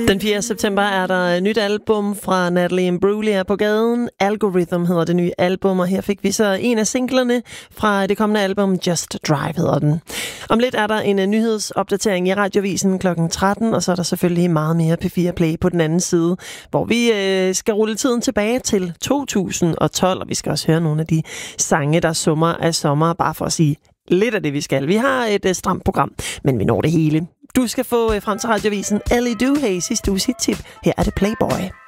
Den 4. september er der et nyt album fra Natalie Imbruglia på gaden. Algorithm hedder det nye album, og her fik vi så en af singlerne fra det kommende album, Just Drive hedder den. Om lidt er der en nyhedsopdatering i Radiovisen kl. 13, og så er der selvfølgelig meget mere P4 Play på den anden side, hvor vi skal rulle tiden tilbage til 2012, og vi skal også høre nogle af de sange, der summer af sommer, bare for at sige lidt af det, vi skal. Vi har et stramt program, men vi når det hele. Du skal få frem til Radiovisen Ellie Duhay sidste uge sit tip. Her er det Playboy.